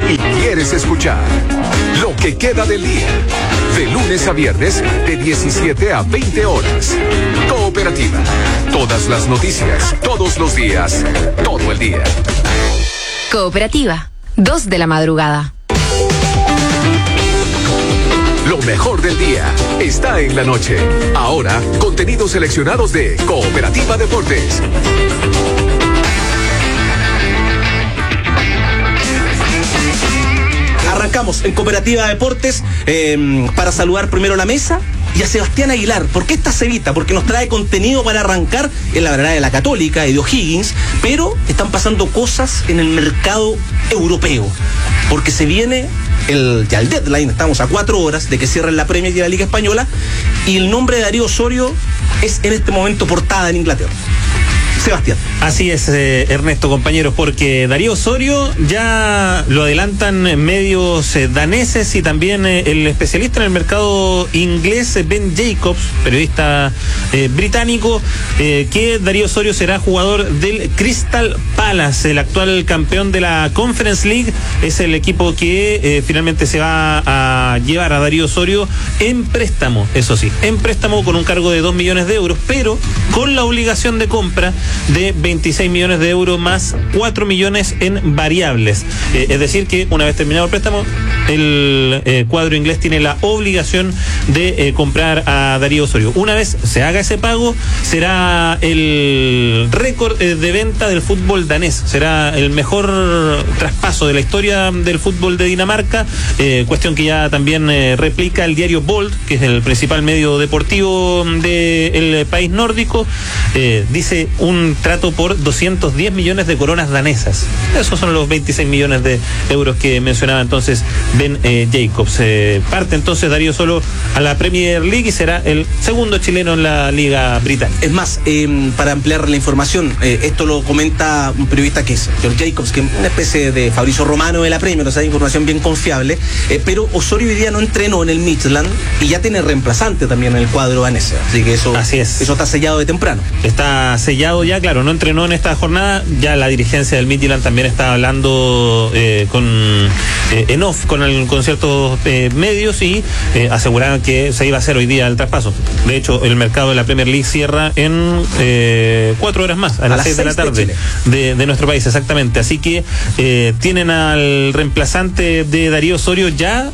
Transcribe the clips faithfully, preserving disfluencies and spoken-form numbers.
y quieres escuchar. Lo que queda del día. De lunes a viernes, de diecisiete a veinte horas. Cooperativa. Todas las noticias, todos los días, todo el día. Cooperativa. Dos de la madrugada. Lo mejor del día está en la noche. Ahora, contenidos seleccionados de Cooperativa Deportes. Arrancamos en Cooperativa Deportes eh, para saludar primero a la mesa y a Sebastián Aguilar. ¿Por qué está Cevita? Porque nos trae contenido para arrancar en la verdad de la Católica y de O'Higgins, pero están pasando cosas en el mercado europeo, porque se viene el, ya el deadline, estamos a cuatro horas de que cierren la Premier y la Liga Española, y el nombre de Darío Osorio es en este momento portada en Inglaterra. Sebastián. Así es, eh, Ernesto, compañeros, porque Darío Osorio ya lo adelantan medios eh, daneses y también eh, el especialista en el mercado inglés, Ben Jacobs, periodista eh, británico, eh, que Darío Osorio será jugador del Crystal Palace, el actual campeón de la Conference League. Es el equipo que eh, finalmente se va a llevar a Darío Osorio en préstamo, eso sí, en préstamo con un cargo de dos millones de euros, pero con la obligación de compra de veintiséis millones de euros más cuatro millones en variables. Eh, es decir que una vez terminado el préstamo, el eh, cuadro inglés tiene la obligación de eh, comprar a Darío Osorio. Una vez se haga ese pago, será el récord eh, de venta del fútbol danés. Será el mejor traspaso de la historia del fútbol de Dinamarca, eh, cuestión que ya también eh, replica el diario Bold, que es el principal medio deportivo del país nórdico. Eh, dice un trato por doscientos diez millones de coronas danesas. Esos son los veintiséis millones de euros que mencionaba entonces Ben eh, Jacobs. Eh, parte entonces Darío solo a la Premier League y será el segundo chileno en la Liga Británica. Es más, eh, para ampliar la información, eh, esto lo comenta un periodista que es George Jacobs, que es una especie de Fabrizio Romano de la Premier, o sea, información bien confiable, eh, pero Osorio hoy día no entrenó en el Midland y ya tiene reemplazante también en el cuadro danés, así que eso, Así es. eso está sellado de temprano. Está sellado ya, claro, no entrenó en esta jornada, ya la dirigencia del Midland también está hablando eh, con eh, en off con, el, con ciertos eh, medios y eh, aseguraban que se iba a hacer hoy día el traspaso. De hecho, el mercado de la Premier League cierra en eh, cuatro horas más, a, a las seis de la tarde de, de, de nuestro país, exactamente. Así que eh, tienen al reemplazante de Darío Osorio ya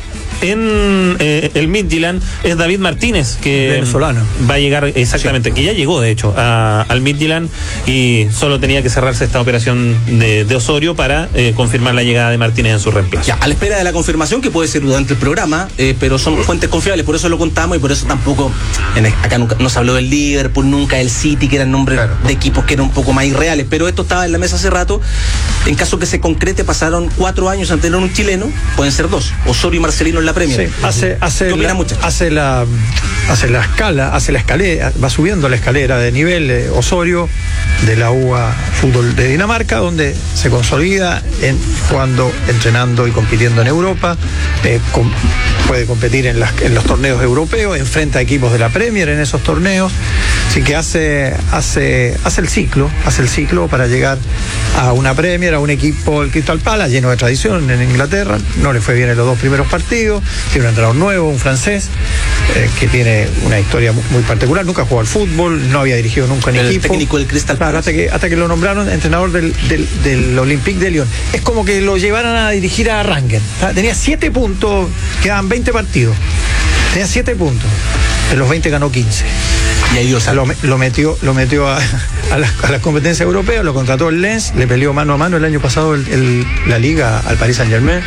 en eh, el Midtjylland, es David Martínez, que venezolano va a llegar, exactamente, sí, que ya llegó de hecho a, al Midtjylland y solo tenía que cerrarse esta operación de, de Osorio para eh, confirmar la llegada de Martínez en su reemplazo. Ya, a la espera de la confirmación, que puede ser durante el programa, eh, pero son fuentes confiables, por eso lo contamos y por eso tampoco en, acá nunca no se habló del Liverpool, nunca del City, que eran nombres claro. de equipos que eran un poco más irreales, pero esto estaba en la mesa hace rato. En caso que se concrete, pasaron cuatro años antes de un chileno, pueden ser dos, Osorio y Marcelino en la Premier. Sí, hace, hace, la, hace, la, hace la escala, hace la escalera, va subiendo la escalera de nivel eh, Osorio de la U A Fútbol de Dinamarca, donde se consolida en, jugando, entrenando y compitiendo en Europa, eh, com, puede competir en, las, en los torneos europeos, enfrenta a equipos de la Premier en esos torneos, así que hace, hace, hace el ciclo, hace el ciclo para llegar a una Premier, a un equipo, el Crystal Palace, lleno de tradición en Inglaterra, no le fue bien en los dos primeros partidos, tiene un entrenador nuevo, un francés, eh, que tiene una historia muy, muy particular, nunca jugó al fútbol, no había dirigido nunca en el equipo. El técnico del Crystal Palace. Claro, hasta que, hasta que lo nombraron entrenador del, del, del Olympique de Lyon. Es como que lo llevaran a dirigir a Rangers. Tenía siete puntos, quedaban veinte partidos. Tenía siete puntos. De los veinte ganó quince. Y ahí Dios lo, lo metió, lo metió a, a las la competencias europeas, lo contrató el Lens, le peleó mano a mano el año pasado el, el, la Liga al Paris Saint-Germain.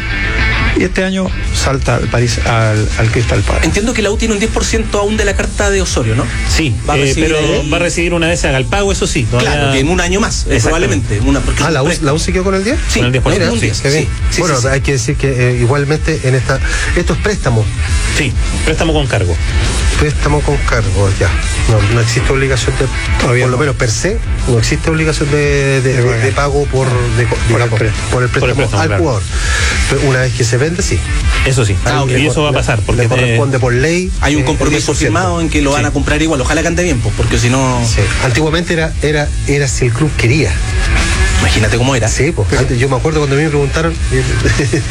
Y este año salta al París, al, al Crystal Palace. Entiendo que la U tiene un diez por ciento aún de la carta de Osorio, ¿no? Sí, va a eh, pero el... va a recibir una vez haga el pago, eso sí. Todavía... Claro, que en un año más, eh, probablemente. Una, ah, ¿la U, ¿la U se quedó con el diez? Sí, con el diez por ciento. Mira, sí, sí, sí, sí, bueno, sí, hay sí. que decir que eh, igualmente en esta estos préstamos. Sí, préstamo con cargo. Préstamo con cargo, ya. No, no existe obligación de, Todavía por lo no. menos per se, no existe obligación de, de, de, de, de pago por, de, digamos, por, el préstamo, por el préstamo, por el préstamo al claro. jugador. Pero una vez que se vende, sí. Eso sí, ah, okay. y eso va a pasar. Porque le corresponde por ley. Hay un compromiso firmado en que lo van sí. a comprar igual. Ojalá que ande bien, pues, porque si no. Sí. Antiguamente era, era, era si el club quería. Imagínate cómo era. Sí, pues. Antes, yo me acuerdo cuando a mí me preguntaron.